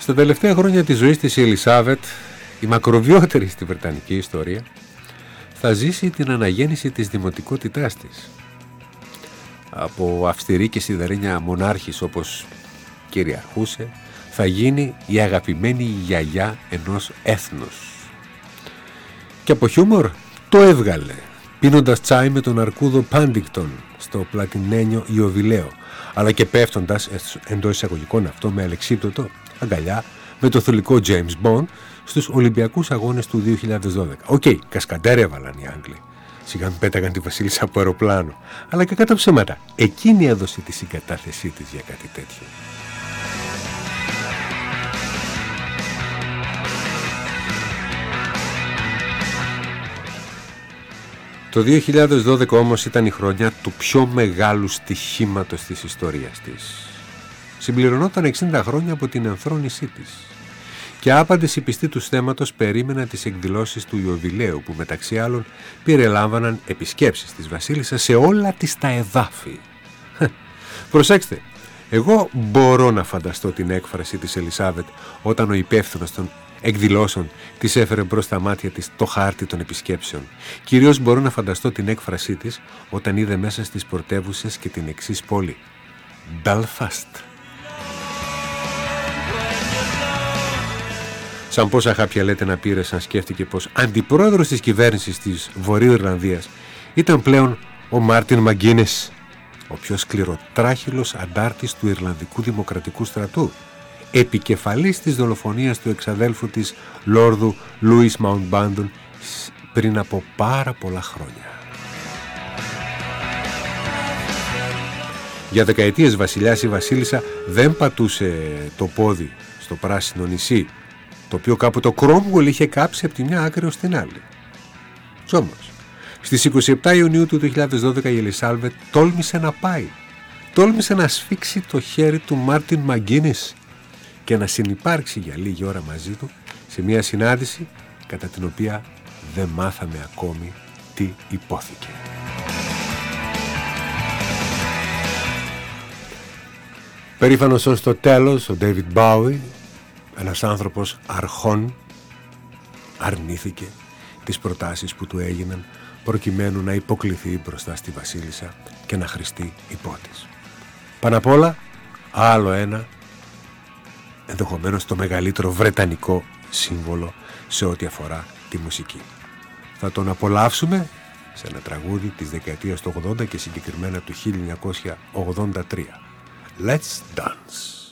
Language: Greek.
Στα τελευταία χρόνια της ζωής της η Ελισάβετ, η μακροβιότερη στη βρετανική ιστορία, θα ζήσει την αναγέννηση της δημοτικότητάς της. Από αυστηρή και σιδερένια μονάρχης όπως κυριαρχούσε, θα γίνει η αγαπημένη γιαγιά ενός έθνους. Και από χιούμορ το έβγαλε, πίνοντας τσάι με τον αρκούδο Πάντιγκτον στο πλατινένιο Ιωβιλέο, αλλά και πέφτοντας εντός εισαγωγικών αυτό με αλεξίπτωτο αγκαλιά με το θηλυκό James Bond στους Ολυμπιακούς Αγώνες του 2012. Οκ, κασκαντέρ έβαλαν οι Άγγλοι. Σιγά μην πέταγαν τη βασίλισσα από αεροπλάνο. Αλλά και κατά ψέματα, εκείνη έδωσε τη συγκατάθεσή της για κάτι τέτοιο. Το 2012 όμως ήταν η χρονιά του πιο μεγάλου στοιχήματος της ιστορίας της. Συμπληρωνόταν 60 χρόνια από την ενθρόνησή της. Και άπαντες οι πιστοί του θέματος περίμεναν τις εκδηλώσεις του Ιωβιλέου, που μεταξύ άλλων περιλάμβαναν επισκέψεις της βασίλισσας σε όλα της τα εδάφη. Προσέξτε, εγώ μπορώ να φανταστώ την έκφραση της Ελισάβετ όταν ο υπεύθυνος των εκδηλώσεων της έφερε μπρος στα μάτια της το χάρτη των επισκέψεων. Κυρίως μπορώ να φανταστώ την έκφρασή της όταν είδε μέσα στις πρωτεύουσες και την εξής πόλη: Belfast. Σαν πόσα χάπια λέτε να πήρε σαν σκέφτηκε πως αντιπρόεδρος της κυβέρνησης της Βορείου Ιρλανδίας ήταν πλέον ο Μάρτιν Μαγκίνες, ο πιο σκληροτράχυλος αντάρτης του Ιρλανδικού Δημοκρατικού Στρατού, επικεφαλής της δολοφονίας του εξαδέλφου της Λόρδου Λούις Μαουντμπάντον πριν από πάρα πολλά χρόνια. Για δεκαετίες βασιλιάς ή βασίλισσα δεν πατούσε το πόδι στο πράσινο νησί, το οποίο κάπου το Κρόμουελ είχε κάψει από τη μια άκρη ως την άλλη. Κι όμως, στις 27 Ιουνίου του 2012 η Ελισάβετ τόλμησε να πάει. Τόλμησε να σφίξει το χέρι του Μάρτιν Μαγκίνης και να συνυπάρξει για λίγη ώρα μαζί του σε μια συνάντηση κατά την οποία δεν μάθαμε ακόμη τι υπόθηκε. Περήφανος ως το τέλος, ο David Bowie, ένας άνθρωπος αρχών, αρνήθηκε τις προτάσεις που του έγιναν προκειμένου να υποκληθεί μπροστά στη βασίλισσα και να χρηστεί υπό της. Πάνω απ' όλα, άλλο ένα, ενδεχομένως το μεγαλύτερο βρετανικό σύμβολο σε ό,τι αφορά τη μουσική. Θα τον απολαύσουμε σε ένα τραγούδι της δεκαετίας του 80 και συγκεκριμένα του 1983. Let's Dance.